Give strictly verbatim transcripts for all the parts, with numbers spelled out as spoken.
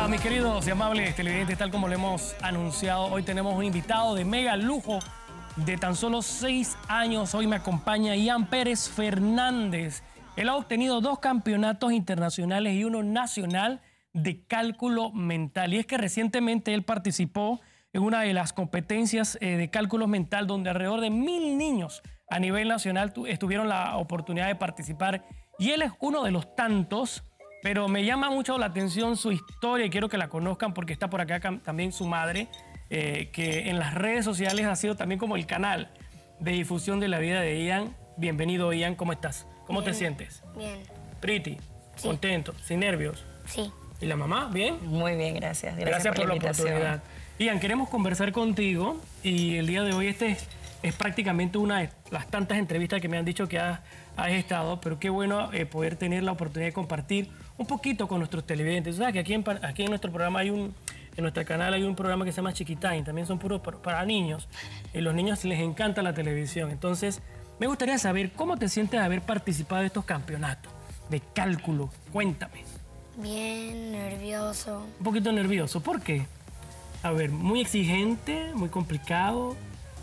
Hola, mis queridos y amables televidentes, tal como lo hemos anunciado, hoy tenemos un invitado de mega lujo de tan solo seis años. Hoy me acompaña Ian Pérez Fernández. Él ha obtenido dos campeonatos internacionales y uno nacional de cálculo mental. Y es que recientemente él participó en una de las competencias eh, de cálculo mental donde alrededor de mil niños a nivel nacional tuvieron la oportunidad de participar. Y él es uno de los tantos. Pero me llama mucho la atención su historia y quiero que la conozcan porque está por acá también su madre, eh, que en las redes sociales ha sido también como el canal de difusión de la vida de Ian. Bienvenido, Ian, ¿cómo estás? ¿Cómo Bien. te sientes? Bien. Pretty, Sí. contento, sin nervios. Sí. ¿Y la mamá? ¿Bien? Muy bien, gracias. Gracias, Gracias por, por la, la invitación. oportunidad. Ian, queremos conversar contigo y el día de hoy este es, es prácticamente una de las tantas entrevistas que me han dicho que has, has estado, pero qué bueno eh, poder tener la oportunidad de compartir un poquito con nuestros televidentes. ¿Sabes que aquí en, aquí en nuestro programa hay un, en nuestro canal hay un programa que se llama Chiquitime, también son puros para, para niños, y a los niños les encanta la televisión. Entonces, me gustaría saber cómo te sientes de haber participado de estos campeonatos de cálculo. Cuéntame. Bien, nervioso. Un poquito nervioso, ¿por qué? A ver, muy exigente, muy complicado.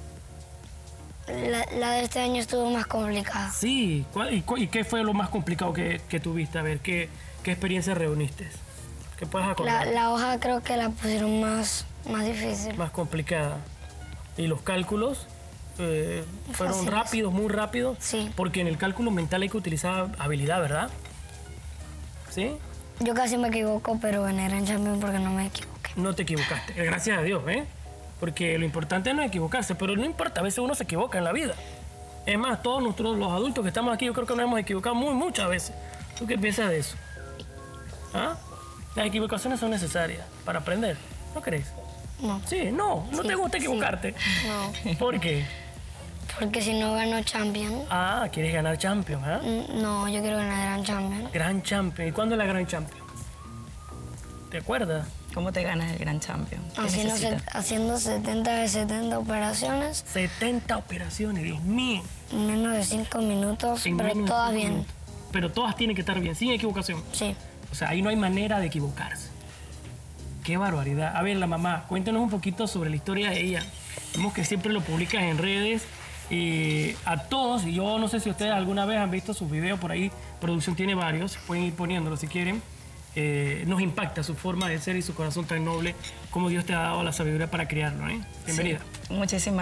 La, la de este año estuvo más complicada. Sí, ¿cuál, y, ¿y qué fue lo más complicado que, que tuviste? A ver, ¿qué, qué experiencia reuniste? ¿Qué puedes La, acordar? la hoja creo que la pusieron más, más difícil. Más complicada. ¿Y los cálculos eh, fueron Fáciles. rápidos, muy rápidos? Sí. Porque en el cálculo mental hay que utilizar habilidad, ¿verdad? ¿Sí? Yo casi me equivoco, pero gané Gran Champion porque no me equivoqué. No te equivocaste, gracias a Dios, ¿eh? Porque lo importante no es equivocarse, pero no importa, a veces uno se equivoca en la vida. Es más, todos nosotros, los adultos que estamos aquí, yo creo que nos hemos equivocado muy, muchas veces. ¿Tú qué piensas de eso? ¿Ah? Las equivocaciones son necesarias para aprender, ¿no crees? No. Sí, no, no Sí, te gusta sí. equivocarte. No, ¿Por qué? porque si no gano Champion, Ah, quieres ganar Champion, ¿ah? mm, no, yo quiero ganar Gran Champion. Gran Champion. ¿Y cuándo es la Gran Champion? ¿Te acuerdas? ¿Cómo te ganas el Gran Champion? ¿Qué Haciendo, necesitas? se- haciendo setenta de setenta operaciones setenta operaciones, Dios mío. en menos de cinco minutos, En pero menos de todas cinco bien. minutos. Pero todas tienen que estar bien, sin equivocación. Sí. O sea, ahí no hay manera de equivocarse. Qué barbaridad. A ver, la mamá, cuéntanos un poquito sobre la historia de ella. Vemos que siempre lo publicas en redes. Y a todos, y yo no sé si ustedes alguna vez han visto sus videos por ahí, producción tiene varios, pueden ir poniéndolos si quieren. Eh, nos impacta su forma de ser y su corazón tan noble, como Dios te ha dado la sabiduría para criarlo, ¿eh? Bienvenida. Sí, muchísimas